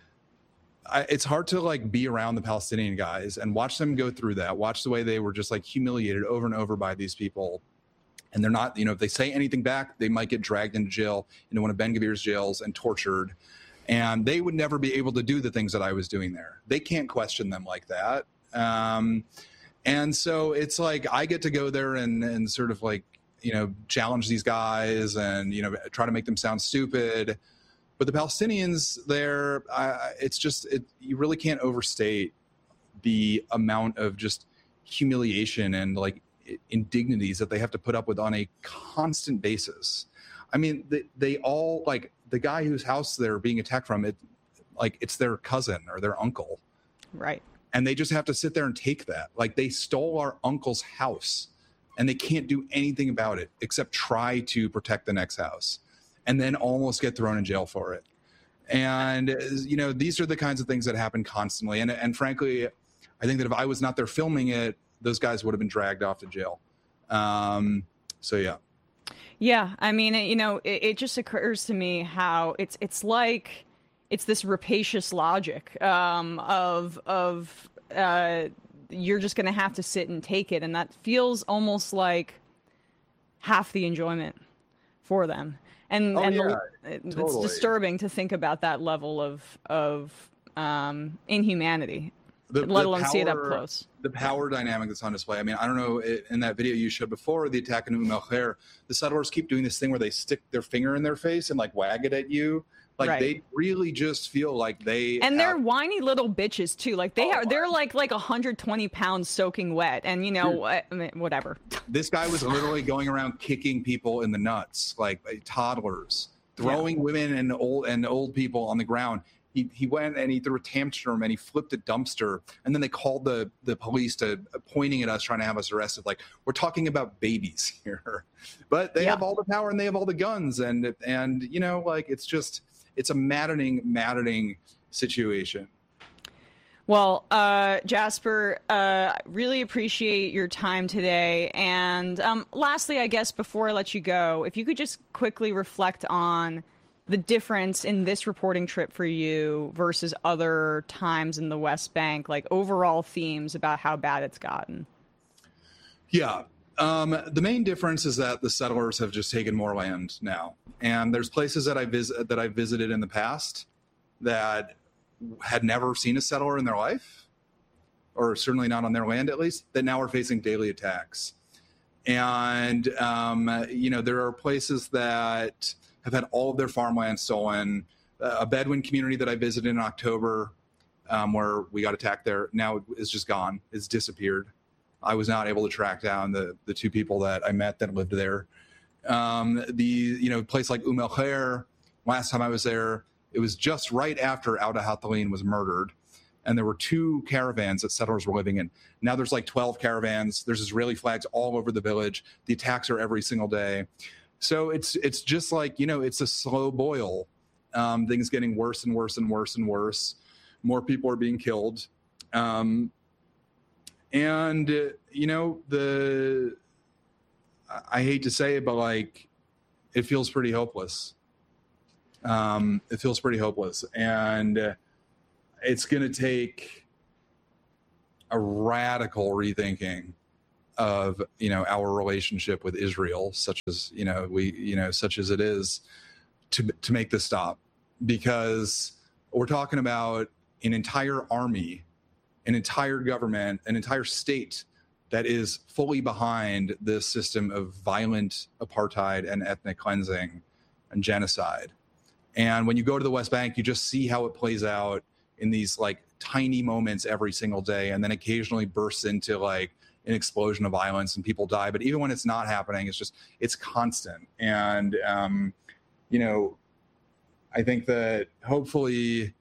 I, it's hard to like be around the Palestinian guys and watch them go through that, watch the way they were just like humiliated over and over by these people. And they're not, you know, if they say anything back, they might get dragged into jail, into one of Ben-Gvir's jails and tortured. And they would never be able to do the things that I was doing there. They can't question them like that. Um, and so it's like, I get to go there and, and sort of like, you know, challenge these guys and, you know, try to make them sound stupid. But the Palestinians there, uh, it's just, it, you really can't overstate the amount of just humiliation and like indignities that they have to put up with on a constant basis. I mean, they, they all, like the guy whose house they're being attacked from, it, like it's their cousin or their uncle. Right. And they just have to sit there and take that. Like they stole our uncle's house and they can't do anything about it except try to protect the next house. And then almost get thrown in jail for it. And, you know, these are the kinds of things that happen constantly. And, and frankly, I think that if I was not there filming it, those guys would have been dragged off to jail. Um, so, yeah. Yeah. I mean, you know, it, it just occurs to me how it's it's like it's this rapacious logic um, of, of uh, you're just going to have to sit and take it. And that feels almost like half the enjoyment for them. And, oh, and yeah, the, it's totally. disturbing to think about that level of of um, inhumanity, the, let the alone power, see it up close. The power dynamic that's on display. I mean, I don't know, in that video you showed before, the attack in Umm al-Khair, the settlers keep doing this thing where they stick their finger in their face and like wag it at you. Like right. They really just feel like they and have... they're whiny little bitches too. Like they oh, are, they're like like one hundred twenty pounds soaking wet, and you know I mean, whatever. This guy was literally going around kicking people in the nuts, like toddlers, throwing yeah. women and old and old people on the ground. He he went and he threw a tantrum and he flipped a dumpster, and then they called the the police to uh, pointing at us, trying to have us arrested. Like we're talking about babies here, but they yeah. have all the power and they have all the guns, and and you know like it's just. It's a maddening, maddening situation. Well, uh, Jasper, uh, really appreciate your time today. And um, lastly, I guess before I let you go, if you could just quickly reflect on the difference in this reporting trip for you versus other times in the West Bank, like overall themes about how bad it's gotten. Yeah. Um, the main difference is that the settlers have just taken more land now. And there's places that I visit that I visited in the past that had never seen a settler in their life, or certainly not on their land at least, that now are facing daily attacks. And, um, you know, there are places that have had all of their farmland stolen. Uh, a Bedouin community that I visited in October um, where we got attacked there now is just gone. It's disappeared. I was not able to track down the, the two people that I met that lived there. Um, the, you know, place like Umm al-Khair, last time I was there, it was just right after Auda Hathalin was murdered. And there were two caravans that settlers were living in. Now there's like twelve caravans. There's Israeli flags all over the village. The attacks are every single day. So it's, it's just like, you know, it's a slow boil Um, things getting worse and worse and worse and worse. More people are being killed. Um, and, uh, you know, the, I hate to say it, but like, it feels pretty hopeless. Um, it feels pretty hopeless. And uh, it's going to take a radical rethinking of, you know, our relationship with Israel, such as, you know, we, you know, such as it is, to, to make this stop. Because we're talking about an entire army, an entire government, an entire state that is fully behind this system of violent apartheid and ethnic cleansing and genocide. And when you go to the West Bank, you just see how it plays out in these like tiny moments every single day, and then occasionally bursts into like an explosion of violence and people die. But even when it's not happening, it's just, it's constant. And, um, you know, I think that hopefully,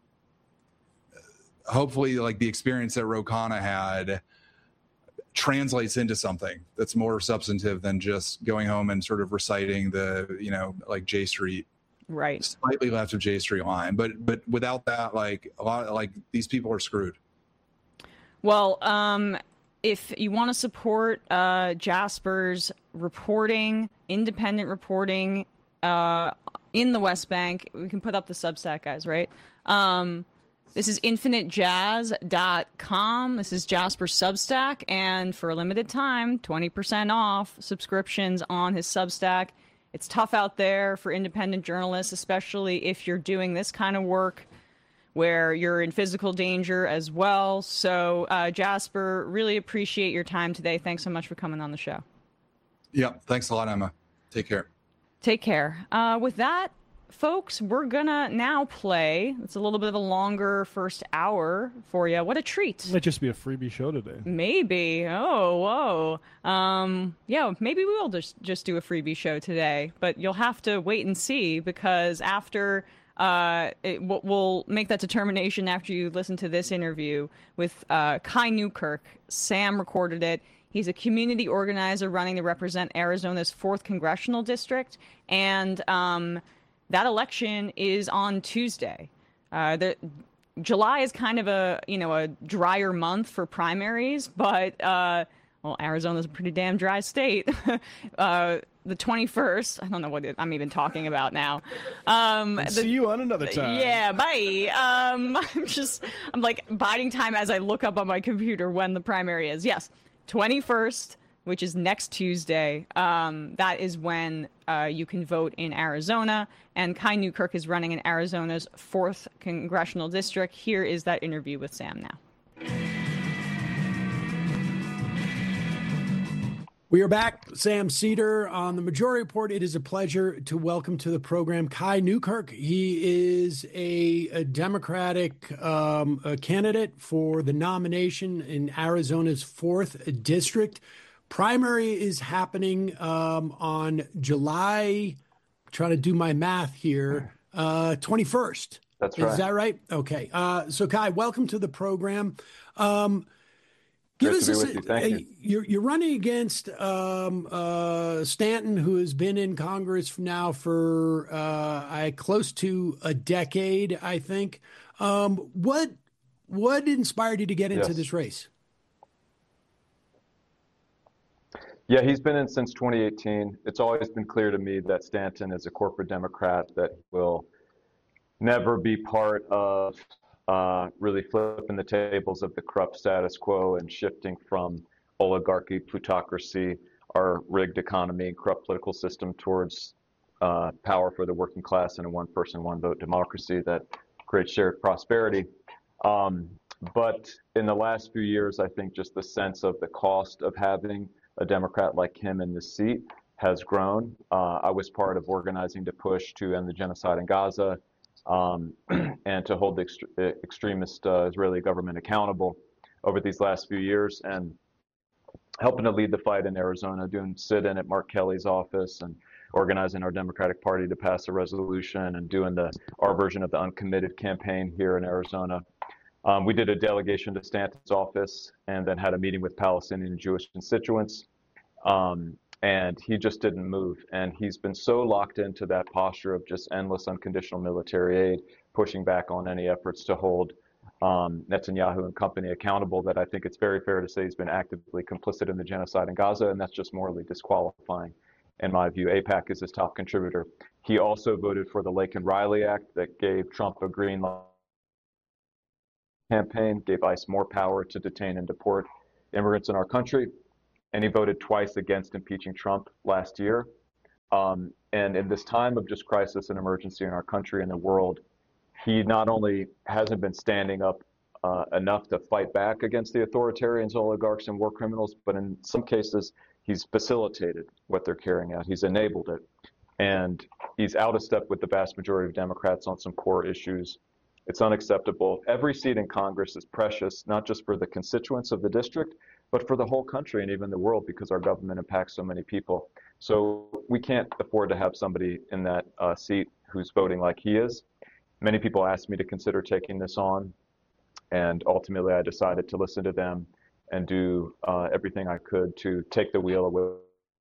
hopefully like the experience that Ro Khanna had translates into something that's more substantive than just going home and sort of reciting the, you know, like J Street, right, slightly left of J Street line. But, but without that, like a lot, like these people are screwed. Well, um, if you want to support uh, Jasper's reporting, independent reporting uh, in the West Bank, we can put up the Substack, guys, right? Um, this is infinite jazz dot com. This is Jasper's Substack. And for a limited time, twenty percent off subscriptions on his Substack. It's tough out there for independent journalists, especially if you're doing this kind of work where you're in physical danger as well. So, uh, Jasper, really appreciate your time today. Thanks so much for coming on the show. Yeah, thanks a lot, Emma. Take care. Take care. Uh, with that, folks, we're gonna now play. It's a little bit of a longer first hour for you. What a treat. It might just be a freebie show today. Maybe. Oh, whoa. Um, yeah, maybe we will just, just do a freebie show today. But you'll have to wait and see, because after... Uh, it, we'll make that determination after you listen to this interview with uh, Kai Newkirk. Sam recorded it. He's a community organizer running to represent Arizona's fourth congressional district, and um, that election is on Tuesday. Uh, the, July is kind of a you know a drier month for primaries, but uh, well, Arizona's a pretty damn dry state. uh, the twenty-first, I don't know what it, I'm even talking about now. Um, the, See you on another time. Yeah, bye. Um, I'm just, I'm like biding time as I look up on my computer when the primary is. Yes, twenty-first, which is next Tuesday. Um, that is when uh, you can vote in Arizona. And Kai Newkirk is running in Arizona's fourth congressional district. Here is that interview with Sam now. We are back. Sam Seder on the Majority Report. It is a pleasure to welcome to the program Kai Newkirk. He is a, a Democratic um, a candidate for the nomination in Arizona's fourth district. Primary is happening um, on July, trying to do my math here, uh, twenty-first. That's right. Is that right? Okay. Uh, so, Kai, welcome to the program. Um, Give Great us to be a, with you. Thank uh, you. You're, you're running against um, uh, Stanton, who has been in Congress now for uh, I, close to a decade, I think. Um, what what inspired you to get into Yes. this race? Yeah, he's been in since twenty eighteen. It's always been clear to me that Stanton is a corporate Democrat that will never be part of Uh, really flipping the tables of the corrupt status quo and shifting from oligarchy, plutocracy, our rigged economy and corrupt political system towards uh, power for the working class and a one-person, one-vote democracy that creates shared prosperity. Um, but in the last few years, I think just the sense of the cost of having a Democrat like him in the seat has grown. Uh, I was part of organizing to push to end the genocide in Gaza, Um, and to hold the ext- extremist uh, Israeli government accountable over these last few years, and helping to lead the fight in Arizona, doing sit-in at Mark Kelly's office and organizing our Democratic Party to pass a resolution, and doing the our version of the Uncommitted campaign here in Arizona. Um, we did a delegation to Stanton's office and then had a meeting with Palestinian and Jewish constituents. Um, and he just didn't move. And he's been so locked into that posture of just endless unconditional military aid, pushing back on any efforts to hold um, Netanyahu and company accountable, that I think it's very fair to say he's been actively complicit in the genocide in Gaza, and that's just morally disqualifying. In my view, AIPAC is his top contributor. He also voted for the Laken-Riley Act that gave Trump a green light campaign, gave ICE more power to detain and deport immigrants in our country. And he voted twice against impeaching Trump last year. Um, and in this time of just crisis and emergency in our country and the world, he not only hasn't been standing up uh, enough to fight back against the authoritarians, oligarchs, and war criminals, but in some cases, he's facilitated what they're carrying out. He's enabled it. And he's out of step with the vast majority of Democrats on some core issues. It's unacceptable. Every seat in Congress is precious, not just for the constituents of the district, but for the whole country and even the world, because our government impacts so many people. So we can't afford to have somebody in that uh, seat who's voting like he is. Many people asked me to consider taking this on, and ultimately I decided to listen to them and do uh, everything I could to take the wheel away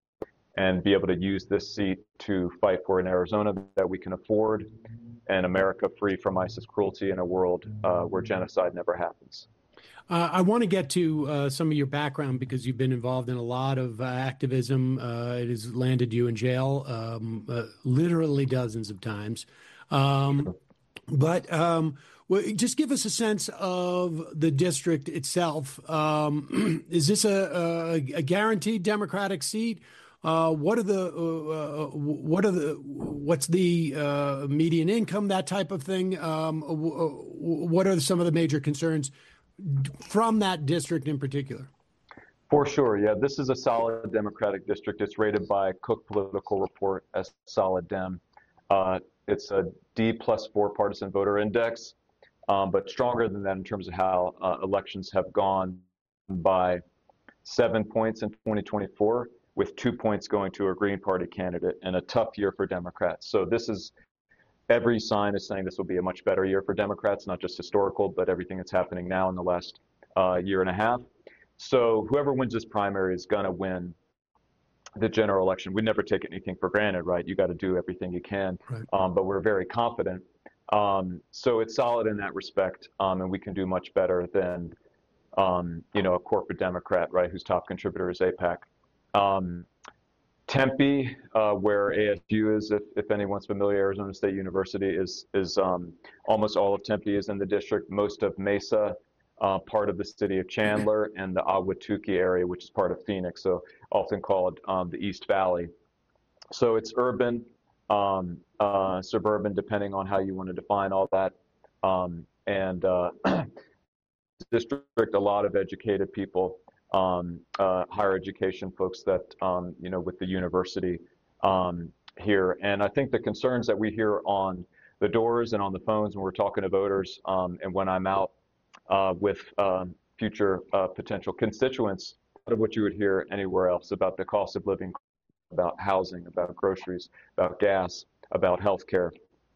and be able to use this seat to fight for an Arizona that we can afford, and America free from ISIS cruelty in a world uh, where genocide never happens. Uh, I want to get to uh, some of your background, because you've been involved in a lot of uh, activism. Uh, it has landed you in jail um, uh, literally dozens of times. Um, but um, well, just give us a sense of the district itself. Um, is this a, a, a guaranteed Democratic seat? Uh, what are the uh, what are the what's the uh, median income, that type of thing? Um, what are some of the major concerns from that district in particular? For sure, yeah. This is a solid Democratic district. It's rated by Cook Political Report as solid Dem. Uh, it's a D plus four partisan voter index, um, but stronger than that in terms of how uh, elections have gone by seven points in twenty twenty-four, with two points going to a Green Party candidate, and a tough year for Democrats. So this is, every sign is saying this will be a much better year for Democrats, not just historical, but everything that's happening now in the last uh, year and a half. So whoever wins this primary is going to win the general election. We never take anything for granted, right? You got to do everything you can, right. um, but we're very confident. Um, so it's solid in that respect, um, and we can do much better than, um, you know, a corporate Democrat, right, whose top contributor is AIPAC. Um, Tempe, uh, where A S U is, if, if anyone's familiar, Arizona State University is, is um, almost all of Tempe is in the district, most of Mesa, uh, part of the city of Chandler, and the Ahwatukee area, which is part of Phoenix, so often called um, the East Valley. So it's urban, um, uh, suburban, depending on how you want to define all that. Um, and uh, district, a lot of educated people. Um, uh, higher education folks that, um, you know, with the university um, here. And I think the concerns that we hear on the doors and on the phones when we're talking to voters, um, and when I'm out uh, with um, future uh, potential constituents, of what you would hear anywhere else about the cost of living, about housing, about groceries, about gas, about healthcare,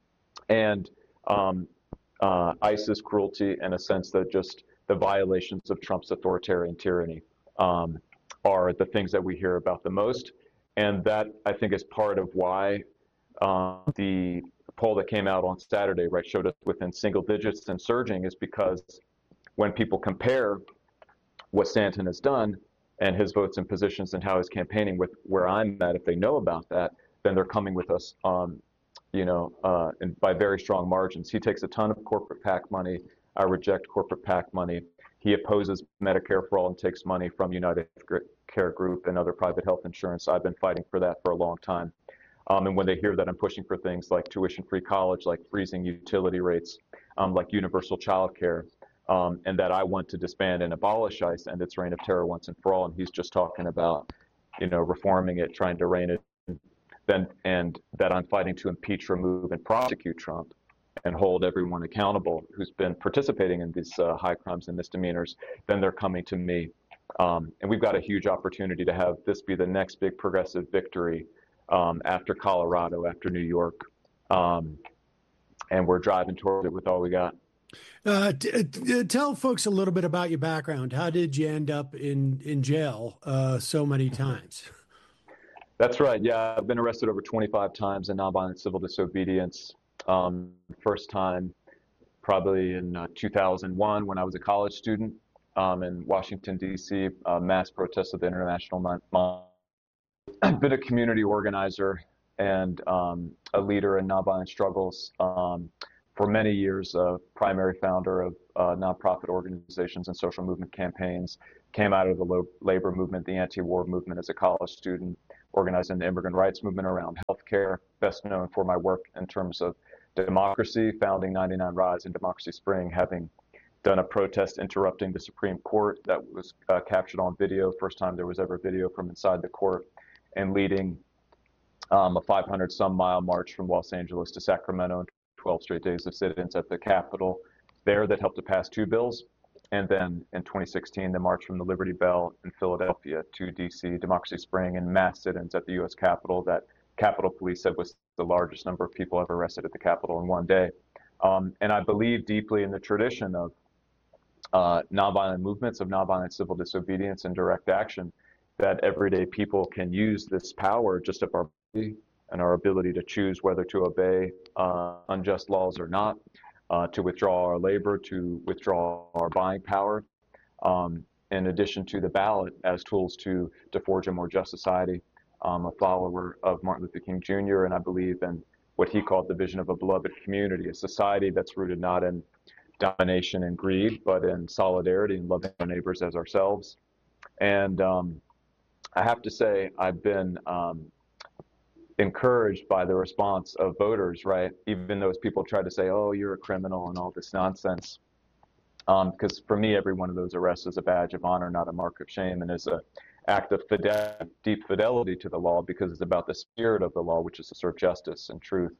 and um, uh, ISIS cruelty, in a sense that just the violations of Trump's authoritarian tyranny um, are the things that we hear about the most. And that, I think, is part of why uh, the poll that came out on Saturday, right, showed us within single digits and surging, is because when people compare what Stanton has done and his votes and positions and how he's campaigning with where I'm at, if they know about that, then they're coming with us, um, you know, uh, and by very strong margins. He takes a ton of corporate PAC money. I reject corporate PAC money. He opposes Medicare for all and takes money from United Care Group and other private health insurance. I've been fighting for that for a long time. Um, and when they hear that I'm pushing for things like tuition-free college, like freezing utility rates, um, like universal child care, um, and that I want to disband and abolish ICE and its reign of terror once and for all, and he's just talking about, you know, reforming it, trying to rein it in, then, and that I'm fighting to impeach, remove, and prosecute Trump, and hold everyone accountable who's been participating in these uh, high crimes and misdemeanors, then they're coming to me. Um, and we've got a huge opportunity to have this be the next big progressive victory um, after Colorado, after New York. Um, and we're driving toward it with all we got. Uh, t- t- tell folks a little bit about your background. How did you end up in, in jail uh, so many times? That's right. Yeah, I've been arrested over twenty-five times in nonviolent civil disobedience. Um, first time probably in uh, two thousand one when I was a college student um, in Washington, D C, uh, mass protest of the International Month. I've been a community organizer and um, a leader in nonviolent struggles um, for many years, a primary founder of uh, nonprofit organizations and social movement campaigns, came out of the lo- labor movement, the anti-war movement as a college student, organizing the immigrant rights movement around healthcare, best known for my work in terms of democracy, founding ninety-nine Rise and Democracy Spring, having done a protest interrupting the Supreme Court that was uh, captured on video, first time there was ever video from inside the court, and leading um, a five hundred some mile march from Los Angeles to Sacramento and twelve straight days of sit-ins at the Capitol there that helped to pass two bills. And then in twenty sixteen, the march from the Liberty Bell in Philadelphia to D C, Democracy Spring, and mass sit-ins at the U S Capitol that Capitol Police said was the largest number of people ever arrested at the Capitol in one day. Um, and I believe deeply in the tradition of uh, nonviolent movements, of nonviolent civil disobedience and direct action, that everyday people can use this power just of our ability and our ability to choose whether to obey uh, unjust laws or not, uh, to withdraw our labor, to withdraw our buying power, um, in addition to the ballot as tools to, to forge a more just society. I'm a follower of Martin Luther King Junior, and I believe in what he called the vision of a beloved community, a society that's rooted not in domination and greed, but in solidarity and loving our neighbors as ourselves. And um, I have to say, I've been um, encouraged by the response of voters, right? Even those people try to say, oh, you're a criminal and all this nonsense. Because um, for me, every one of those arrests is a badge of honor, not a mark of shame, and is a act of fidel- deep fidelity to the law, because it's about the spirit of the law, which is to serve justice and truth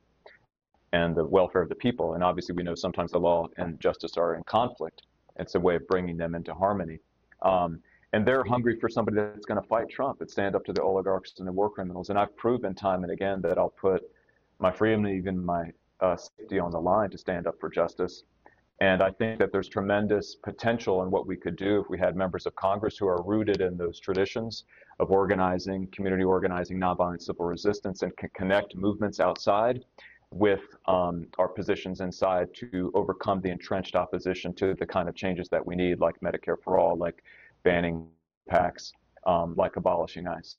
and the welfare of the people. And obviously, we know sometimes the law and justice are in conflict. It's a way of bringing them into harmony. Um, and they're hungry for somebody that's going to fight Trump and stand up to the oligarchs and the war criminals. And I've proven time and again that I'll put my freedom and even my uh, safety on the line to stand up for justice. And I think that there's tremendous potential in what we could do if we had members of Congress who are rooted in those traditions of organizing, community organizing, nonviolent civil resistance, and can connect movements outside with um, our positions inside to overcome the entrenched opposition to the kind of changes that we need, like Medicare for all, like banning PACs, um, like abolishing ICE.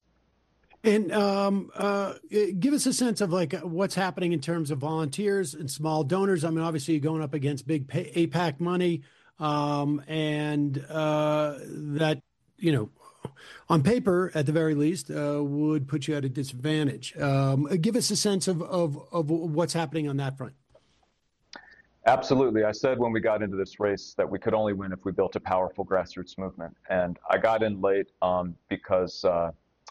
And um, uh, give us a sense of like what's happening in terms of volunteers and small donors. I mean, obviously you're going up against big pay- AIPAC money, um, and uh, that, you know, on paper, at the very least, uh, would put you at a disadvantage. Um, give us a sense of, of, of what's happening on that front. Absolutely. I said when we got into this race that we could only win if we built a powerful grassroots movement. And I got in late um, because uh,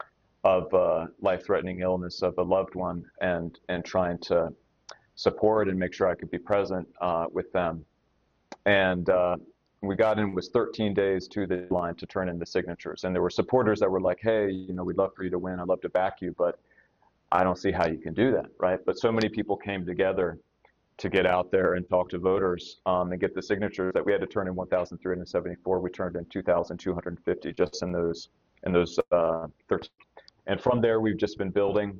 of uh, life-threatening illness of a loved one, and, and trying to support and make sure I could be present uh, with them. And uh, we got in, was thirteen days to the line to turn in the signatures. And there were supporters that were like, hey, you know, we'd love for you to win. I'd love to back you, but I don't see how you can do that, right? But so many people came together to get out there and talk to voters um, and get the signatures that we had to turn in one thousand three hundred seventy-four. We turned in two thousand two hundred fifty just in those, in those uh, thirteen. And from there, we've just been building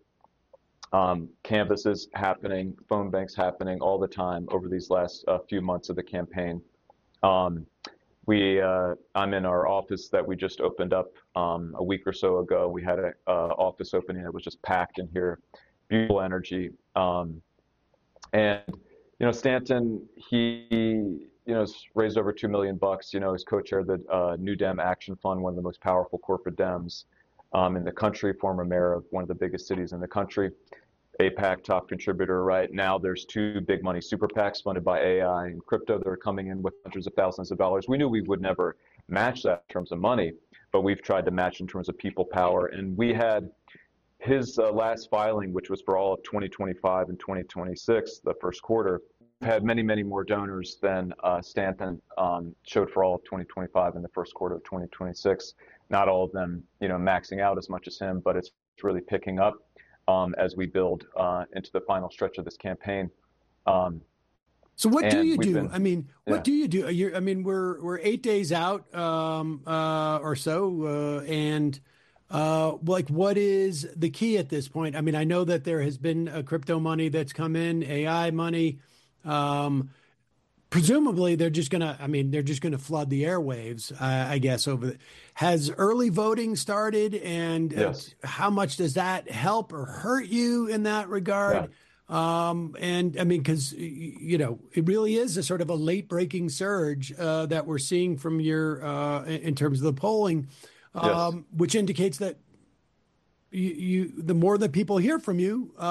um, canvases happening, phone banks happening all the time over these last uh, few months of the campaign. Um, we, uh, I'm in our office that we just opened up um, a week or so ago. We had an uh, office opening that was just packed in here, beautiful energy. Um, and, you know, Stanton, he, you know, has raised over two million bucks, you know, he's co-chair of the uh, New Dem Action Fund, one of the most powerful corporate Dems Um, in the country, former mayor of one of the biggest cities in the country, AIPAC top contributor. Right now, there's two big money super PACs funded by A I and crypto that are coming in with hundreds of thousands of dollars. We knew we would never match that in terms of money, but we've tried to match in terms of people power. And we had his uh, last filing, which was for all of twenty twenty-five and twenty twenty-six, the first quarter, had many, many more donors than uh, Stanton um, showed for all of twenty twenty-five and the first quarter of twenty twenty-six. Not all of them, you know, maxing out as much as him, but it's really picking up um, as we build uh, into the final stretch of this campaign. Um, so what do you do? Been, I mean, what yeah. do you do? You're, I mean, we're we're eight days out um, uh, or so, uh, and Uh, like, what is the key at this point? I mean, I know that there has been a crypto money that's come in, A I money. Um, presumably, they're just going to, I mean, they're just going to flood the airwaves, uh, I guess, over the, has early voting started? And yes. uh, how much does that help or hurt you in that regard? Yeah. Um, and I mean, because, you know, it really is a sort of a late breaking surge uh, that we're seeing from your, uh, in terms of the polling. Um, yes. Which indicates that you, you, the more that people hear from you, uh,